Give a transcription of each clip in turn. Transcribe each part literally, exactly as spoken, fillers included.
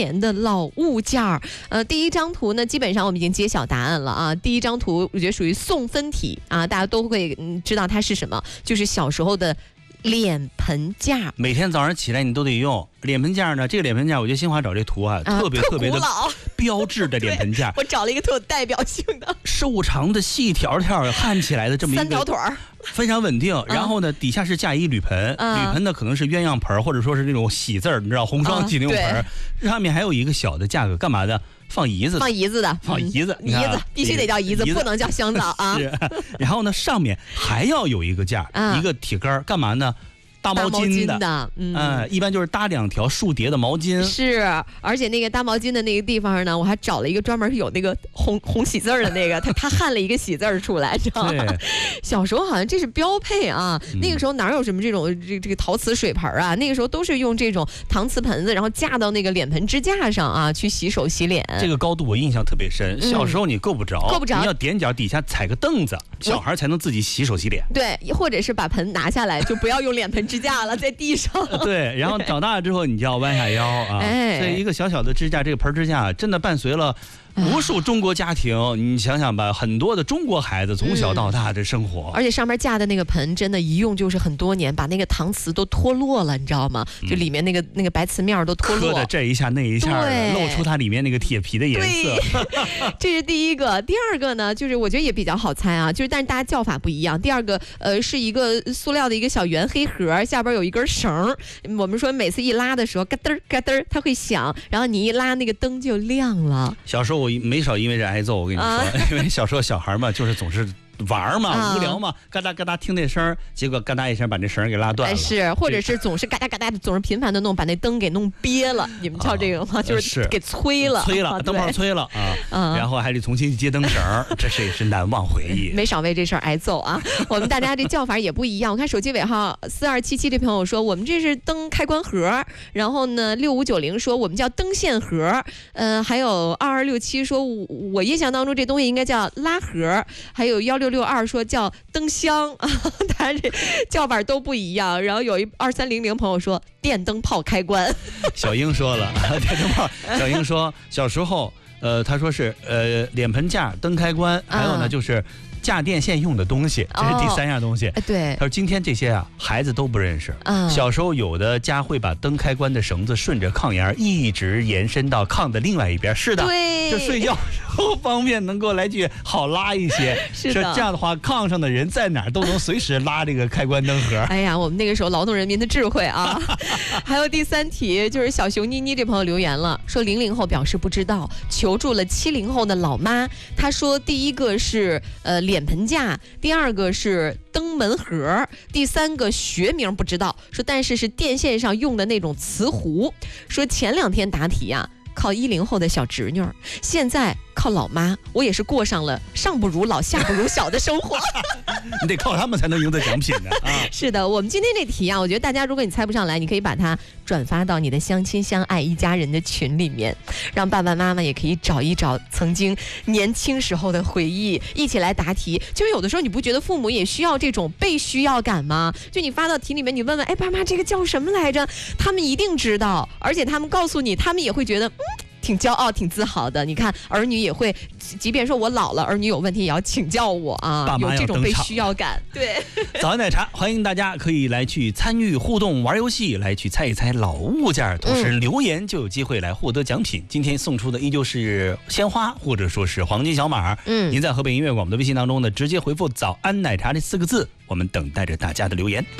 年的老物件儿。呃，第一张图呢，基本上我们已经揭晓答案了啊。第一张图我觉得属于送分题啊，大家都会嗯知道它是什么，就是小时候的脸盆架。 每天早上起来你都得用脸盆架呢。这个脸盆架，我觉得新华找这图啊， 啊特别特别的标志的脸盆架。 我找了一个特有代表性的， 瘦长的细条条焊起来的这么一个三条腿儿。 非常稳定，然后呢，底下是架一铝盆， 嗯、 铝盆呢可能是鸳鸯盆，或者说是那种喜字儿，你知道红双喜那种盆，嗯、上面还有一个小的架子，干嘛的？放胰子的， 放胰子的， 放胰子， 嗯、胰子必须得叫胰子，不能叫香皂啊。 是，然后呢，上面还要有一个架，嗯、一个铁杆，干嘛呢？搭毛巾的， 的嗯、 呃，一般就是搭两条竖叠的毛巾。 是，而且那个搭毛巾的那个地方呢，我还找了一个专门有那个红红喜字儿的那个，他他焊了一个喜字儿出来，知道吗？小时候好像这是标配啊，嗯、那个时候哪有什么这种这这个陶瓷水盆啊？那个时候都是用这种搪瓷盆子，然后架到那个脸盆支架上啊，去洗手洗脸。 这个高度我印象特别深，嗯、小时候你够不着， 够不着， 你要踮脚底下踩个凳子，小孩才能自己洗手洗脸。 对，或者是把盆拿下来，就不要用脸盆支架了，在地。 对，然后长大了之后，你就要弯下腰啊。 哎， 所以一个小小的支架，这个盆支架真的伴随了无数中国家庭，你想想吧，很多的中国孩子从小到大的生活， 嗯、而且上面架的那个盆，真的一用就是很多年，把那个搪瓷都脱落了，你知道吗？嗯、就里面那个那个白瓷面都脱落， 磕的这一下那一下的，露出它里面那个铁皮的颜色。 这是第一个，第二个呢，就是我觉得也比较好猜啊，就是但是大家叫法不一样。第二个，呃，是一个塑料的一个小圆黑盒，下边有一根绳，我们说每次一拉的时候，嘎噔嘎噔，它会响，然后你一拉那个灯就亮了。 小时候我没少因为这挨揍，我跟你说，啊、因为小时候小孩嘛，就是总是玩嘛，啊、无聊嘛，嘎哒嘎哒听那声，结果嘎哒一声把那绳给拉断了。 是，或者是总是嘎哒嘎哒，总是频繁的弄，把那灯给弄憋了。你们知道这个吗？啊、就是给催了， 催了，灯泡催了啊，啊然后还得重新接灯绳，这是也是难忘回忆。 没少为这事儿挨揍啊！我们大家这叫法也不一样。我看手机尾号四二七七这朋友说，我们这是灯开关盒，然后呢六五九零说我们叫灯线盒，呃，还有二二六七说我印象当中这东西应该叫拉盒，还有幺六六二说叫灯箱，大家这叫法都不一样。然后有一二三零零朋友说电灯泡开关。 小英说了，电灯泡。小英说小时候，呃，他说是呃脸盆架、灯开关，还有呢就是架电线用的东西，这是第三样东西。 哦、对， 他说今天这些啊，孩子都不认识。 嗯、 小时候有的家会把灯开关的绳子顺着炕沿一直延伸到炕的另外一边。是的， 对， 就睡觉时候方便能够来去好拉一些。 是的， 这样的话，炕上的人在哪儿都能随时拉这个开关灯盒。 哎呀，我们那个时候劳动人民的智慧啊！还有第三题，就是小熊妮妮这朋友留言了，说零零后表示不知道，求助了七零后的老妈。她说第一个是呃脸盆架，第二个是灯门盒，第三个学名不知道，说但是是电线上用的那种瓷壶。说前两天答题呀、啊，靠一零后的小侄女儿，现在靠老妈，我也是过上了上不如老下不如小的生活。 你得靠他们才能赢得奖品呢啊！ 是的，我们今天这题啊，我觉得大家如果你猜不上来，你可以把它转发到你的相亲相爱一家人的群里面，让爸爸妈妈也可以找一找曾经年轻时候的回忆，一起来答题。就有的时候你不觉得父母也需要这种被需要感吗？就你发到题里面，你问问，哎，爸妈这个叫什么来着？他们一定知道，而且他们告诉你，他们也会觉得嗯。挺骄傲挺自豪的，你看儿女也会，即便说我老了，儿女有问题也要请教我啊， 爸妈有这种被需要感。对， 早安奶茶，欢迎大家可以来去参与互动玩游戏，来去猜一猜老物件，同时留言就有机会来获得奖品。嗯、今天送出的依旧是鲜花或者说是黄金小马。嗯，您在河北音乐广播的微信当中呢，直接回复早安奶茶这四个字，我们等待着大家的留言。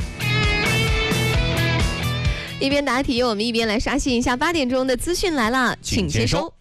一边答题，我们一边来刷新一下八点钟的资讯来了，请接收。